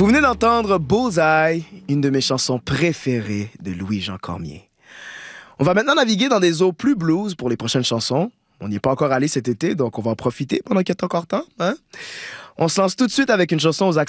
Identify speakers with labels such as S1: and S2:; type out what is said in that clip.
S1: Vous venez d'entendre Bullseye, une de mes chansons préférées de Louis-Jean Cormier. On va maintenant naviguer dans des eaux plus blues pour les prochaines chansons. On n'y est pas encore allé cet été, donc on va en profiter pendant qu'il y a encore temps. Hein? On se lance tout de suite avec une chanson aux accents